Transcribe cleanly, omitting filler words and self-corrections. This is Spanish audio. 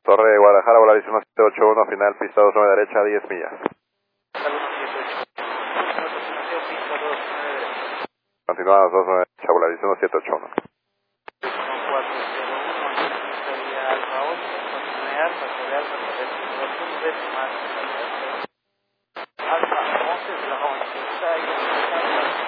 Torre de Guadalajara, Volaris 1781, final, pista 29 derecha, 10 millas. Continuamos, 29 derecha, Volaris 1781. Alfa 8, Alfa, Alfa, Alfa, Alfa, Alfa, Alfa, Alfa, Alfa, Alfa, Alfa,